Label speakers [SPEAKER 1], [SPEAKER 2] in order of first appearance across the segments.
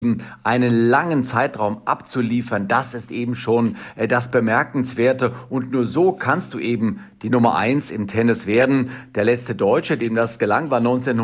[SPEAKER 1] einen langen Zeitraum abzuliefern, das ist eben schon das Bemerkenswerte. Und nur so kannst du eben die Nummer 1 im Tennis werden. Der letzte Deutsche, dem das gelang, war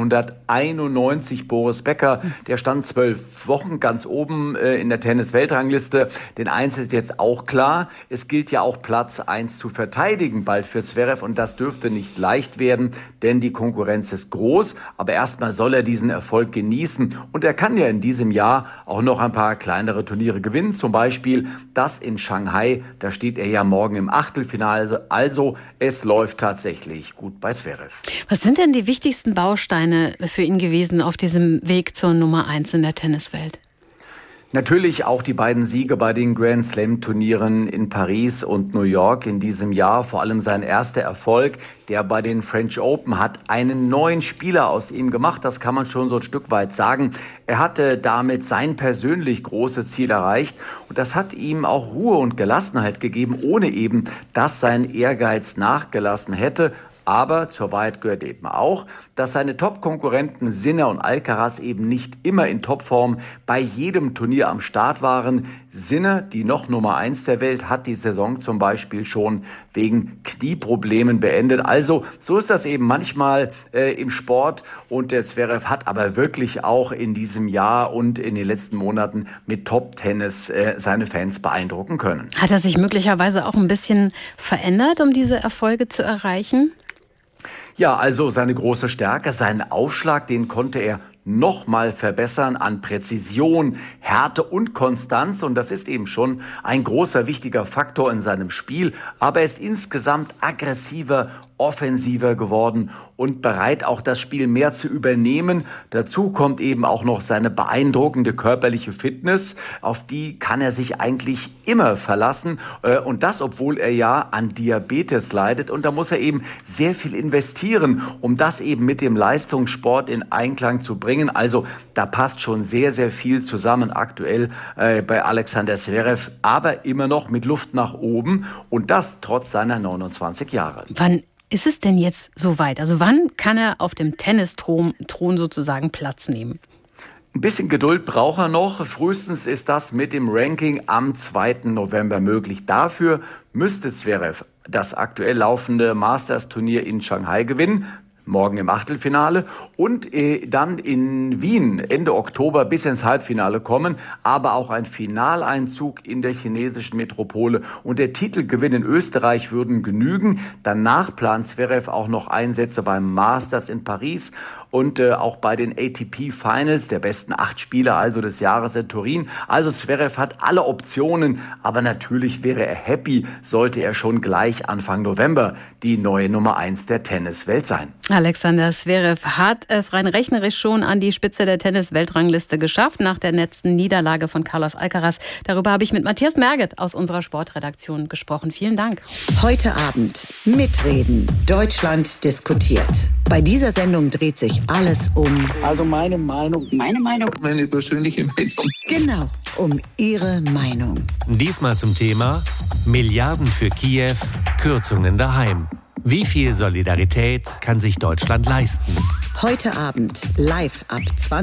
[SPEAKER 1] 1991 Boris Becker. Der stand 12 Wochen ganz oben in der Tennis-Weltrangliste. Denn eins ist jetzt auch klar, es gilt ja auch Platz 1 zu verteidigen bald für Zverev. Und das dürfte nicht leicht werden, denn die Konkurrenz ist groß. Aber erstmal soll er diesen Erfolg genießen. Und er kann ja in diesem Jahr auch noch ein paar kleinere Turniere gewinnen. Zum Beispiel das in Shanghai. Da steht er ja morgen im Achtelfinale. Also es läuft tatsächlich gut bei Zverev.
[SPEAKER 2] Was sind denn die wichtigsten Bausteine für ihn gewesen auf diesem Weg zur Nummer 1 in der Tenniswelt?
[SPEAKER 1] Natürlich auch die beiden Siege bei den Grand Slam Turnieren in Paris und New York in diesem Jahr. Vor allem sein erster Erfolg, der bei den French Open, hat einen neuen Spieler aus ihm gemacht. Das kann man schon so ein Stück weit sagen. Er hatte damit sein persönlich großes Ziel erreicht. Und das hat ihm auch Ruhe und Gelassenheit gegeben, ohne eben, dass sein Ehrgeiz nachgelassen hätte. Aber zur Wahrheit gehört eben auch, dass seine Top-Konkurrenten Sinner und Alcaraz eben nicht immer in Topform bei jedem Turnier am Start waren. Sinner, die noch Nummer 1 der Welt, hat die Saison zum Beispiel schon wegen Knieproblemen beendet. Also so ist das eben manchmal im Sport. Und der Zverev hat aber wirklich auch in diesem Jahr und in den letzten Monaten mit Top-Tennis seine Fans beeindrucken können.
[SPEAKER 2] Hat er sich möglicherweise auch ein bisschen verändert, um diese Erfolge zu erreichen?
[SPEAKER 1] Ja, also seine große Stärke, seinen Aufschlag, den konnte er noch mal verbessern an Präzision, Härte und Konstanz. Und das ist eben schon ein großer, wichtiger Faktor in seinem Spiel. Aber er ist insgesamt aggressiver, offensiver geworden und bereit, auch das Spiel mehr zu übernehmen. Dazu kommt eben auch noch seine beeindruckende körperliche Fitness. Auf die kann er sich eigentlich immer verlassen. Und das, obwohl er ja an Diabetes leidet. Und da muss er eben sehr viel investieren, um das eben mit dem Leistungssport in Einklang zu bringen. Also da passt schon sehr, sehr viel zusammen aktuell bei Alexander Zverev. Aber immer noch mit Luft nach oben. Und das trotz seiner 29 Jahre.
[SPEAKER 2] Wann ist es denn jetzt soweit? Also wann kann er auf dem Tennisthron sozusagen Platz nehmen?
[SPEAKER 1] Ein bisschen Geduld braucht er noch. Frühestens ist das mit dem Ranking am 2. November möglich. Dafür müsste Zverev das aktuell laufende Masters-Turnier in Shanghai gewinnen. Morgen im Achtelfinale und dann in Wien Ende Oktober bis ins Halbfinale kommen, aber auch ein Finaleinzug in der chinesischen Metropole und der Titelgewinn in Österreich würden genügen. Danach plant Zverev auch noch Einsätze beim Masters in Paris und auch bei den ATP Finals, der besten 8 Spieler also des Jahres in Turin. Also Zverev hat alle Optionen, aber natürlich wäre er happy, sollte er schon gleich Anfang November die neue Nummer 1 der Tenniswelt sein.
[SPEAKER 2] Alexander Zverev hat es rein rechnerisch schon an die Spitze der Tennis-Weltrangliste geschafft, nach der letzten Niederlage von Carlos Alcaraz. Darüber habe ich mit Matthias Merget aus unserer Sportredaktion gesprochen. Vielen Dank.
[SPEAKER 3] Heute Abend mitreden. Deutschland diskutiert. Bei dieser Sendung dreht sich alles um...
[SPEAKER 4] Also meine Meinung.
[SPEAKER 5] Meine persönliche Meinung.
[SPEAKER 3] Genau, um Ihre Meinung.
[SPEAKER 6] Diesmal zum Thema Milliarden für Kiew, Kürzungen daheim. Wie viel Solidarität kann sich Deutschland leisten?
[SPEAKER 3] Heute Abend live ab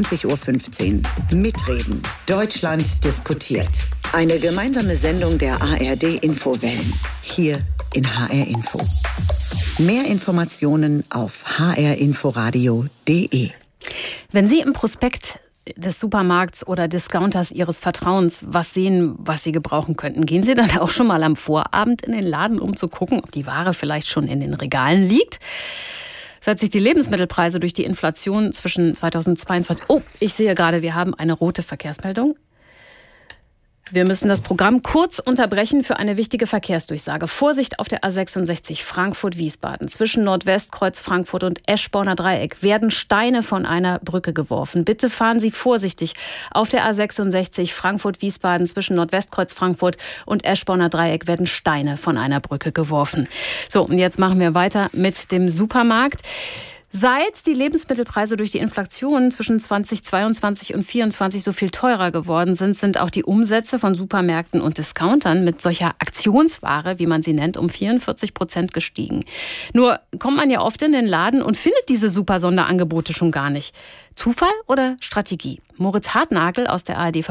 [SPEAKER 3] 20.15 Uhr. Mitreden. Deutschland diskutiert. Eine gemeinsame Sendung der ARD-Infowellen. Hier in HR Info. Mehr Informationen auf hrinforadio.de.
[SPEAKER 2] Wenn Sie im Prospekt des Supermarkts oder Discounters Ihres Vertrauens was sehen, was Sie gebrauchen könnten, gehen Sie dann auch schon mal am Vorabend in den Laden, um zu gucken, ob die Ware vielleicht schon in den Regalen liegt? Seit sich die Lebensmittelpreise durch die Inflation zwischen 2022... Oh, ich sehe gerade, wir haben eine rote Verkehrsmeldung. Wir müssen das Programm kurz unterbrechen für eine wichtige Verkehrsdurchsage. Vorsicht auf der A66 Frankfurt-Wiesbaden. Zwischen Nordwestkreuz Frankfurt und Eschborner Dreieck werden Steine von einer Brücke geworfen. Bitte fahren Sie vorsichtig auf der A66 Frankfurt-Wiesbaden. Zwischen Nordwestkreuz Frankfurt und Eschborner Dreieck werden Steine von einer Brücke geworfen. So, und jetzt machen wir weiter mit dem Supermarkt. Seit die Lebensmittelpreise durch die Inflation zwischen 2022 und 2024 so viel teurer geworden sind, sind auch die Umsätze von Supermärkten und Discountern mit solcher Aktionsware, wie man sie nennt, um 44% gestiegen. Nur kommt man ja oft in den Laden und findet diese super Sonderangebote schon gar nicht. Zufall oder Strategie? Moritz Hartnagel aus der ARD